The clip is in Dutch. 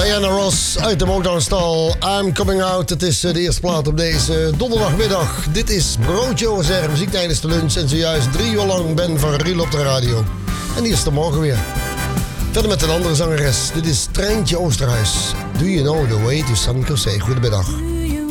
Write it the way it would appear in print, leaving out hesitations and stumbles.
Diana Ross uit de Motown-stal. I'm Coming Out. Het is de eerste plaat op deze donderdagmiddag. Dit is Broodje Overzeggen, muziek tijdens de lunch. En zojuist 3 uur lang Ben van Riel op de radio. En die is er morgen weer. Verder met een andere zangeres. Dit is Treintje Oosterhuis. Do you know the way to San Jose? Goedemiddag.